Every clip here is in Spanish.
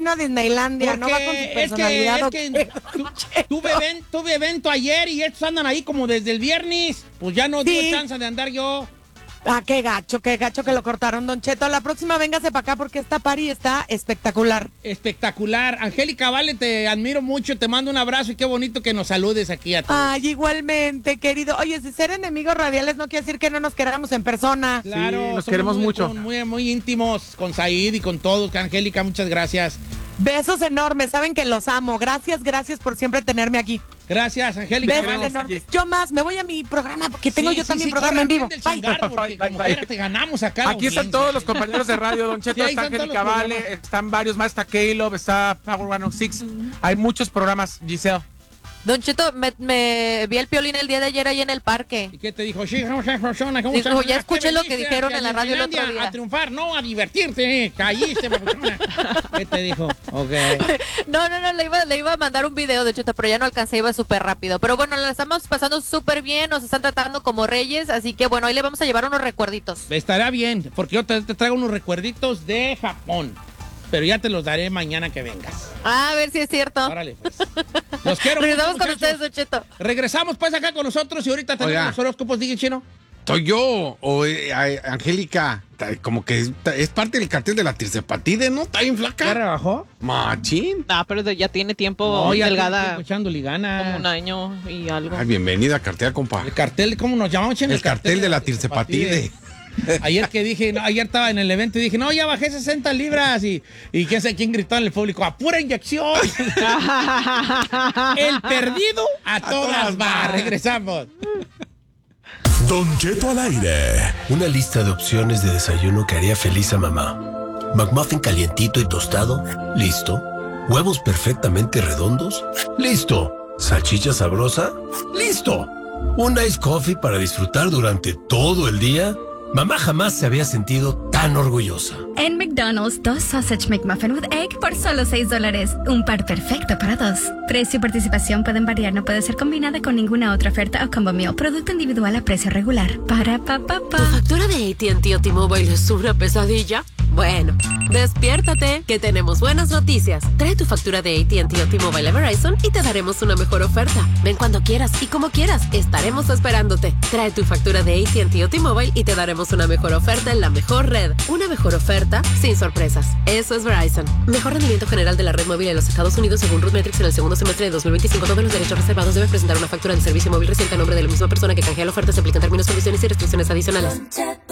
vino a Disneylandia, no va con su personalidad. Es que tuve evento ayer y estos andan ahí como desde el viernes. Pues ya no dio chance de andar yo. Ah, qué gacho que lo cortaron, Don Cheto. A la próxima véngase para acá porque esta party está espectacular. Espectacular. Angélica, vale, te admiro mucho, te mando un abrazo y qué bonito que nos saludes aquí a todos. Ay, igualmente, querido. Oye, si ser enemigos radiales no quiere decir que no nos queramos en persona. Claro, sí, nos queremos mucho. Muy íntimos con Said y con todos. Angélica, muchas gracias. Besos enormes, saben que los amo. Gracias por siempre tenerme aquí. Gracias, Angélica. Besos enormes. Yo más, me voy a mi programa porque tengo yo también programa en vivo. Bye. Te ganamos acá. Aquí están todos los compañeros de radio, Don Cheto, está Angélica Vale, están varios más, está Caleb, está Power 106. Hay muchos programas, Giselle. Don Cheto, me vi el Piolín el día de ayer ahí en el parque. ¿Y qué te dijo? Sí, dijo, ya escuché lo que dijeron en la radio el otro día. A triunfar, no a divertirte. Caíste, ¿qué te dijo? Okay. No, le iba a mandar un video, Don Cheto, pero ya no alcancé, iba súper rápido. Pero bueno, la estamos pasando súper bien, nos están tratando como reyes, así que bueno, ahí le vamos a llevar unos recuerditos. Estará bien, porque yo te traigo unos recuerditos de Japón. Pero ya te los daré mañana que vengas. A ver si es cierto. Órale, pues. Los quiero. Regresamos con ustedes, Don Cheto. Regresamos pues acá con nosotros y ahorita tenemos los horóscopos, ¿dice Chino? ¿Soy yo o Angélica? Como que es parte del cartel de la Tirzepatide, ¿no? ¿Está bien flaca? ¿Ya rebajó? Machín. Ah, pero ya tiene tiempo delgada. Echándole ganas. Como un año y algo. Ay, bienvenida a cartel, compa. El cartel, ¿cómo nos llamamos, Chino? El cartel de la Tirzepatide. Ayer ayer estaba en el evento y dije, no, ya bajé 60 libras y quién sabe quién gritó en el público, ¡a pura inyección! El perdido a todas va. Regresamos. Don Cheto al aire. Una lista de opciones de desayuno que haría feliz a mamá. McMuffin calientito y tostado, listo. Huevos perfectamente redondos, listo. Salchicha sabrosa, listo. Un ice coffee para disfrutar durante todo el día. Mamá jamás se había sentido tan orgullosa. En McDonald's, 2 Sausage McMuffin with Egg por solo $6. Un par perfecto para dos. Precio y participación pueden variar, no puede ser combinada con ninguna otra oferta o combo meal. Producto individual a precio regular. Para pa. ¿Tu factura de AT&T o T-Mobile es una pesadilla? Bueno, despiértate, que tenemos buenas noticias. Trae tu factura de AT&T o T-Mobile a Verizon y te daremos una mejor oferta. Ven cuando quieras y como quieras, estaremos esperándote. Trae tu factura de AT&T o T-Mobile y te daremos una mejor oferta en la mejor red. Una mejor oferta sin sorpresas. Eso es Verizon. Mejor rendimiento general de la red móvil en los Estados Unidos según RootMetrics en el segundo semestre de 2025. Todos los derechos reservados deben presentar una factura de servicio móvil reciente a nombre de la misma persona que canjea la oferta. Se aplican términos, condiciones y restricciones adicionales.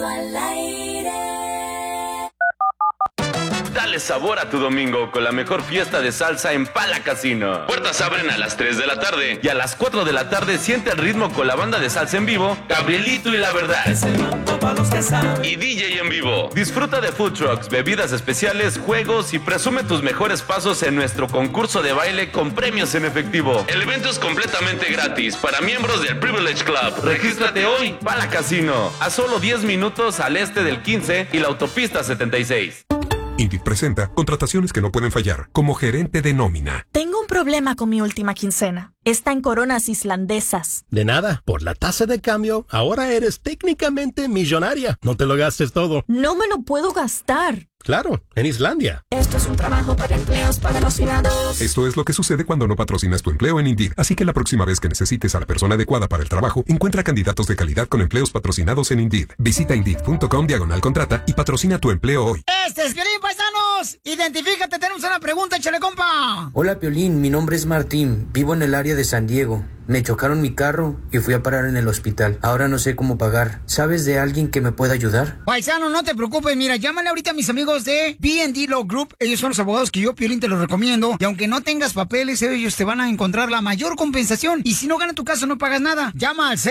Dale sabor a tu domingo con la mejor fiesta de salsa en Pala Casino. Puertas abren a las 3 de la tarde y a las 4 de la tarde siente el ritmo con la banda de salsa en vivo, Gabrielito y La Verdad. Y DJ en vivo. Disfruta de food trucks, bebidas especiales, juegos y presume tus mejores pasos en nuestro concurso de baile con premios en efectivo. El evento es completamente gratis para miembros del Privilege Club. Regístrate hoy, Pala Casino, a solo 10 minutos al este del 15 y la autopista 76. Indeed presenta contrataciones que no pueden fallar, como gerente de nómina. Tengo un problema con mi última quincena. Está en coronas islandesas. De nada, por la tasa de cambio, ahora eres técnicamente millonaria. No te lo gastes todo. No me lo puedo gastar. Claro, en Islandia. Esto es un trabajo para empleos patrocinados. Esto es lo que sucede cuando no patrocinas tu empleo en Indeed. Así que la próxima vez que necesites a la persona adecuada para el trabajo, encuentra candidatos de calidad con empleos patrocinados en Indeed. Visita Indeed.com/contrata y patrocina tu empleo hoy. Este es Piolín, paisanos. Identifícate, tenemos una pregunta, échale, compa. Hola, Piolín, mi nombre es Martín. Vivo en el área de San Diego. Me chocaron mi carro y fui a parar en el hospital. Ahora no sé cómo pagar. ¿Sabes de alguien que me pueda ayudar? Paisano, no te preocupes. Mira, llámale ahorita a mis amigos de B&D Law Group. Ellos son los abogados que yo, Piolín, te los recomiendo. Y aunque no tengas papeles, ellos te van a encontrar la mayor compensación. Y si no gana tu caso, no pagas nada. Llama al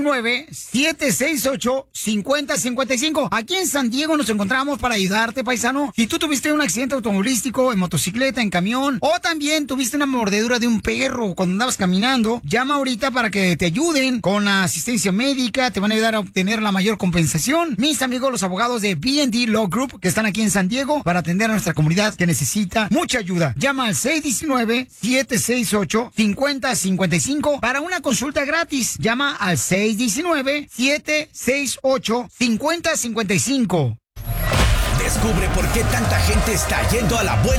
619-768-5055. Aquí en San Diego nos encontramos para ayudarte, paisano. Si tú tuviste un accidente automovilístico, en motocicleta, en camión, o también tuviste una mordedura de un perro cuando andabas caminando, llama ahorita para que te ayuden con la asistencia médica, te van a ayudar a obtener la mayor compensación. Mis amigos, los abogados de B&D Law Group, que están aquí en San Diego para atender a nuestra comunidad que necesita mucha ayuda. Llama al 619-768-5055 para una consulta gratis. Llama al 619-768-5055. Descubre por qué tanta gente está yendo a la buena